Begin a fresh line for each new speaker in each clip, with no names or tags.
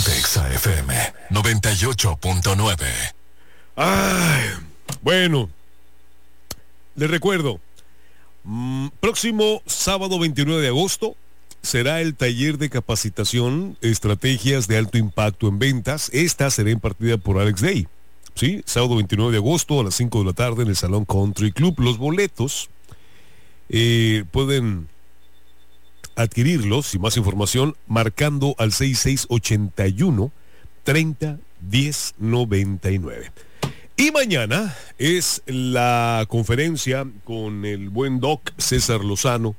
Exa FM 98.9.
Ay, bueno, les recuerdo, próximo sábado 29 de agosto será el taller de capacitación Estrategias de Alto Impacto en Ventas. Esta será impartida por Alex Day. Sí, sábado 29 de agosto a las 5 de la tarde en el Salón Country Club. Los boletos pueden adquirirlos y más información marcando al 6681 30 10 99. Y mañana es la conferencia con el buen Doc César Lozano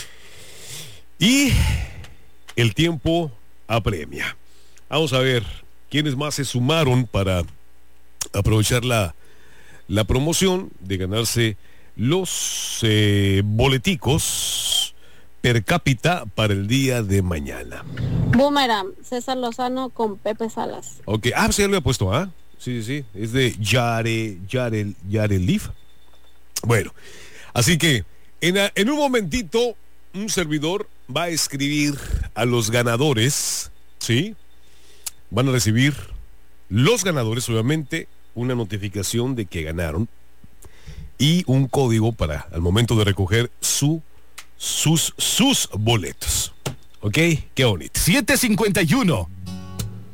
y el tiempo apremia. Vamos a ver quiénes más se sumaron para aprovechar la promoción de ganarse los boleticos per cápita para el día de mañana.
Boomerang, César Lozano con Pepe Salas.
Ok, pues ya lo había puesto, ¿ah? Sí, es de Yarel Leaf. Bueno, así que en un momentito un servidor va a escribir a los ganadores, ¿sí? Van a recibir los ganadores, obviamente, una notificación de que ganaron y un código para al momento de recoger sus boletos. ¿Ok? Qué bonito.
751.